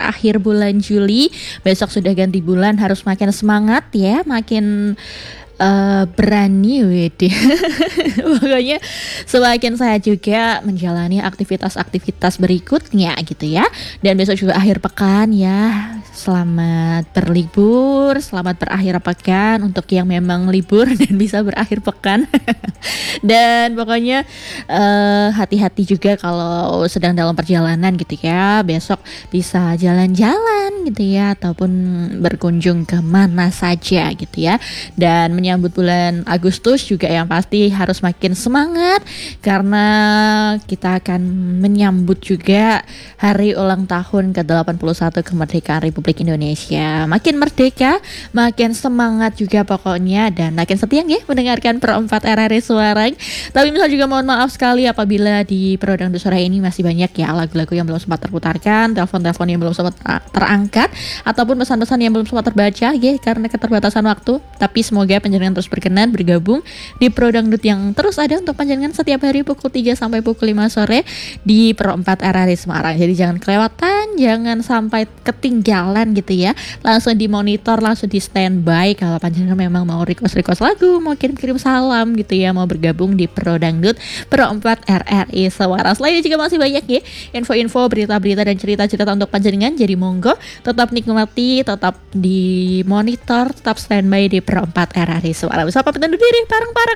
akhir bulan Juli. Besok sudah ganti bulan, harus makin semangat ya, makin berani wede. Pokoknya semakin saya juga menjalani aktivitas-aktivitas berikutnya gitu ya. Dan besok juga akhir pekan ya. Selamat berlibur, selamat berakhir pekan untuk yang memang libur dan bisa berakhir pekan. Dan pokoknya hati-hati juga kalau sedang dalam perjalanan gitu ya. Besok bisa jalan-jalan gitu ya, ataupun berkunjung ke mana saja gitu ya. Dan menyambut bulan Agustus juga yang pasti harus makin semangat, karena kita akan menyambut juga hari ulang tahun ke-81 kemerdekaan Republik Indonesia. Makin merdeka, makin semangat juga pokoknya, dan makin setia ya mendengarkan Per4 RRI Suara. Tapi misal juga mohon maaf sekali apabila di Prodangdut Sore ini masih banyak ya lagu-lagu yang belum sempat terputarkan, telepon-telepon yang belum sempat terangkat, ataupun pesan-pesan yang belum sempat terbaca ya karena keterbatasan waktu. Tapi semoga panjenengan terus berkenan bergabung di Prodangdut yang terus ada untuk panjenengan setiap hari pukul 3 sampai pukul 5 sore di Per4 RRI Semarang. Jadi jangan kelewatan, jangan sampai ketinggalan gitu ya. Langsung dimonitor, langsung di standby kalau panjenengan memang mau request lagu, mau kirim-kirim salam gitu ya, mau bergabung di Prodangdut Per4 RRI Semarang. Selain itu juga masih banyak ya info-info, berita-berita dan cerita-cerita untuk panjenengan. Jadi monggo tetap nikmati, tetap dimonitor, tetap standby di Per4 RRI Semarang. Bisa pamit undur diri, bareng-bareng